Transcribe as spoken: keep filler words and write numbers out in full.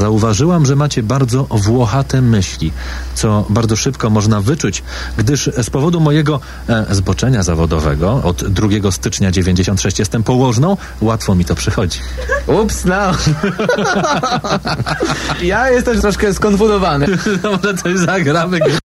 Zauważyłam, że macie bardzo włochate myśli, co bardzo szybko można wyczuć, gdyż z powodu mojego e, zboczenia zawodowego od drugiego stycznia dziewięćdziesiąt sześć jestem położną, łatwo mi to przychodzi. Ups, no. Ja jestem troszkę skonfudowany. No może coś zagramy.